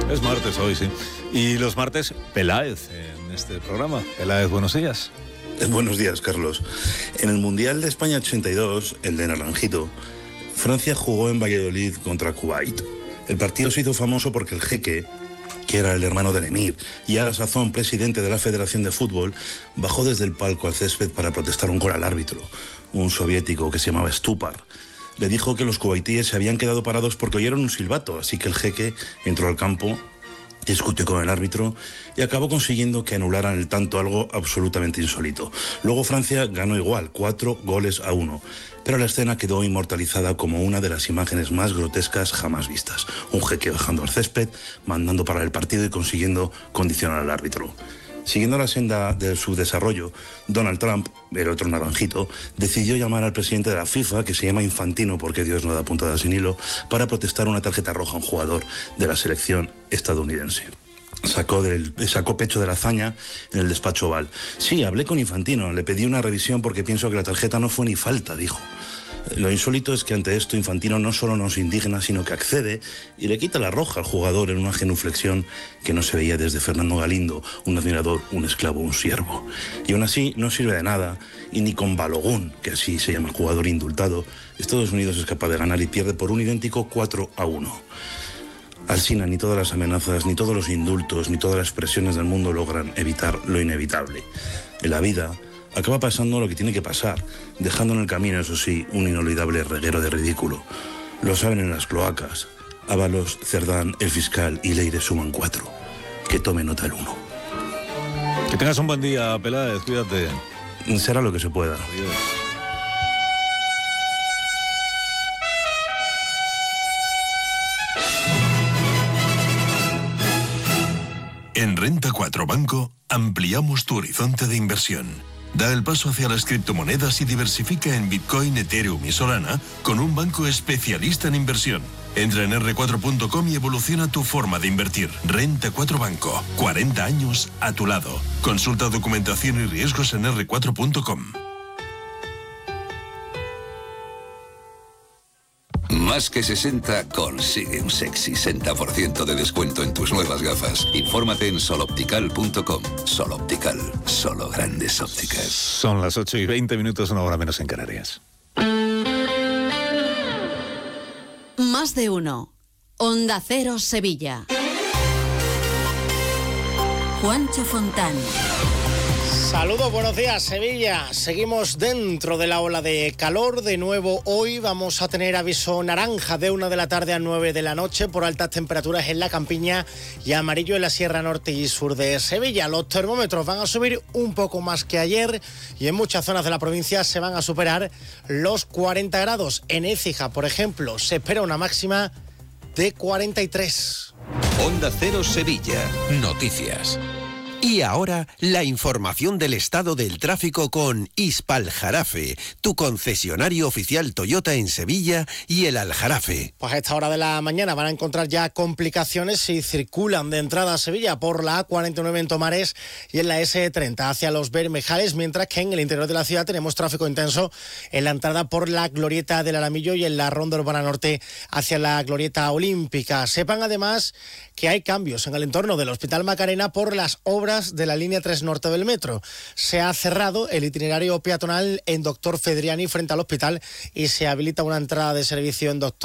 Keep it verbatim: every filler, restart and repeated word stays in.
Es martes hoy, sí. Y los martes, Peláez en este programa. Peláez, buenos días. Buenos días, Carlos. En el Mundial de España ochenta y dos, el de Naranjito, Francia jugó en Valladolid contra Kuwait. El partido se hizo famoso porque el jeque, que era el hermano del emir y a la sazón presidente de la Federación de Fútbol, bajó desde el palco al césped para protestar un gol al árbitro, un soviético que se llamaba Stupar. Le dijo que los kuwaitíes se habían quedado parados porque oyeron un silbato, así que el jeque entró al campo, discutió con el árbitro y acabó consiguiendo que anularan el tanto, algo absolutamente insólito. Luego Francia ganó igual, cuatro goles a uno, pero la escena quedó inmortalizada como una de las imágenes más grotescas jamás vistas. Un jeque bajando al césped, mandando parar el partido y consiguiendo condicionar al árbitro. Siguiendo la senda del subdesarrollo, Donald Trump, el otro naranjito, decidió llamar al presidente de la FIFA, que se llama Infantino porque Dios no da puntada sin hilo, para protestar una tarjeta roja a un jugador de la selección estadounidense. Sacó, del, sacó pecho de la hazaña en el despacho Oval. Sí, hablé con Infantino, le pedí una revisión porque pienso que la tarjeta no fue ni falta, dijo. Lo insólito es que ante esto Infantino no solo no se indigna, sino que accede y le quita la roja al jugador en una genuflexión que no se veía desde Fernando Galindo, un admirador, un esclavo, un siervo. Y aún así no sirve de nada, y ni con Balogun, que así se llama el jugador indultado, Estados Unidos es capaz de ganar y pierde por un idéntico cuatro a uno. Alsina, ni todas las amenazas, ni todos los indultos, ni todas las presiones del mundo logran evitar lo inevitable. En la vida acaba pasando lo que tiene que pasar, dejando en el camino, eso sí, un inolvidable reguero de ridículo. Lo saben en las cloacas. Ábalos, Cerdán, el fiscal y Leire suman cuatro. Que tome nota el uno. Que tengas un buen día, Peláez, cuídate. Será lo que se pueda. Adiós. En Renta cuatro Banco ampliamos tu horizonte de inversión. Da el paso hacia las criptomonedas y diversifica en Bitcoin, Ethereum y Solana con un banco especialista en inversión. Entra en erre cuatro punto com y evoluciona tu forma de invertir. Renta cuatro Banco, cuarenta años a tu lado. Consulta documentación y riesgos en erre cuatro punto com. Más que sesenta consigue un sexy sesenta por ciento de descuento en tus nuevas gafas. Infórmate en soloptical punto com. Soloptical, solo grandes ópticas. Son las ocho y veinte minutos, una hora menos en Canarias. Más de uno. Onda Cero Sevilla. Juancho Fontán. Saludos, buenos días, Sevilla. Seguimos dentro de la ola de calor. De nuevo, hoy vamos a tener aviso naranja de una de la tarde a nueve de la noche por altas temperaturas en la campiña y amarillo en la Sierra Norte y Sur de Sevilla. Los termómetros van a subir un poco más que ayer y en muchas zonas de la provincia se van a superar los cuarenta grados. En Écija, por ejemplo, se espera una máxima de cuarenta y tres. Onda Cero Sevilla. Noticias. Y ahora, la información del estado del tráfico con Hispaljarafe, tu concesionario oficial Toyota en Sevilla y el Aljarafe. Pues a esta hora de la mañana van a encontrar ya complicaciones si circulan de entrada a Sevilla por la A cuarenta y nueve en Tomares y en la ese treinta hacia los Bermejales, mientras que en el interior de la ciudad tenemos tráfico intenso en la entrada por la Glorieta del Alamillo y en la Ronda Urbana Norte hacia la Glorieta Olímpica. Sepan además que hay cambios en el entorno del Hospital Macarena por las obras de la línea tres norte del metro. Se ha cerrado el itinerario peatonal en Doctor Fedriani frente al hospital y se habilita una entrada de servicio en Doctor